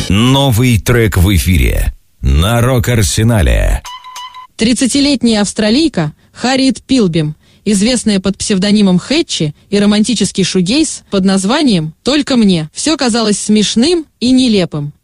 Новый трек в эфире на Рок-Арсенале. 30-летняя австралийка Харриет Пилбим, известная под псевдонимом Хэтчи, и романтический шугейз под названием «Только мне». Все казалось смешным и нелепым.